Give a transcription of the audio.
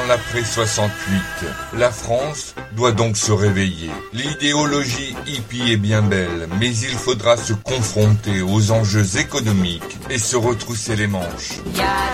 l'après 68. La France doit donc se réveiller. L'idéologie hippie est bien belle, mais il faudra se confronter aux enjeux économiques et se retrousser les manches.